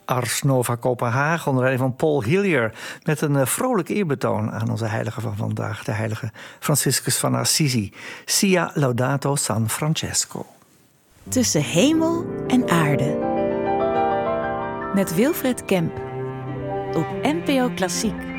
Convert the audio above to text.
Ars Nova Kopenhagen onder leiding van Paul Hillier, met een vrolijk eerbetoon aan onze heilige van vandaag, de heilige Franciscus van Assisi. Sia Laudato San Francesco. Tussen hemel en aarde. Met Wilfred Kemp. Op NPO Klassiek.